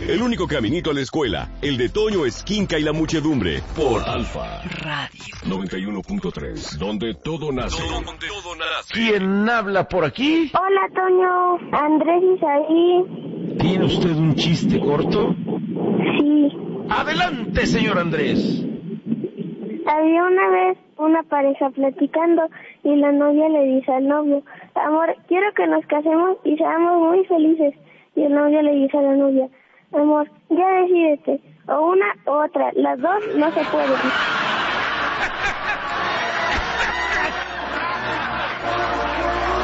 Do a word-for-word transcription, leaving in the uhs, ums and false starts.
El único caminito a la escuela, el de Toño, Esquinca y la muchedumbre, por Alfa Radio noventa y uno punto tres, donde todo nace. Donde todo nace. ¿Quién habla por aquí? Hola, Toño. Andrés Isaí. ¿Tiene usted un chiste corto? Sí. Adelante, señor Andrés. Había una vez una pareja platicando y la novia le dice al novio: amor, quiero que nos casemos y seamos muy felices. Y el novio le dice a la novia: amor, ya decídete, o una u otra, las dos no se pueden.